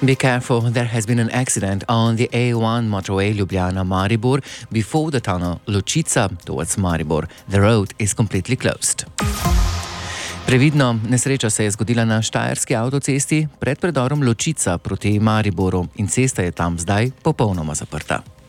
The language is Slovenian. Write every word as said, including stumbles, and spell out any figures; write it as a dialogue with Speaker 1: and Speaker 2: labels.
Speaker 1: Be careful, there has been an accident on the A one motorway Ljubljana-Maribor before the tunnel Ločica towards Maribor. The road is completely closed. Previdno, nesreča se je zgodila na štajerski avtocesti pred predorom Ločica proti Mariboru in cesta je tam zdaj popolnoma zaprta.